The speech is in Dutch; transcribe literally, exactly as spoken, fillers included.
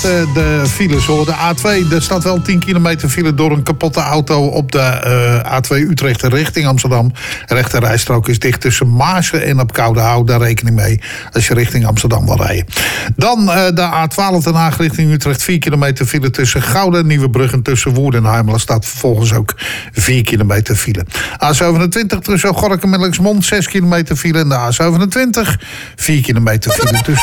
De, de files hoor, de A twee, er staat wel tien kilometer file door een kapotte auto op de uh, A twee Utrecht richting Amsterdam. De rechte rijstrook is dicht tussen Maarsen en op Koudehout, daar rekening mee als je richting Amsterdam wil rijden. Dan uh, de A twaalf Den Haag richting Utrecht, vier kilometer file tussen Gouda en Nieuwebrug en tussen Woerden en Heimelen staat vervolgens ook vier kilometer file. A zevenentwintig tussen Gorinchem en Lexmond, zes kilometer file en de A zevenentwintig, vier kilometer file tussen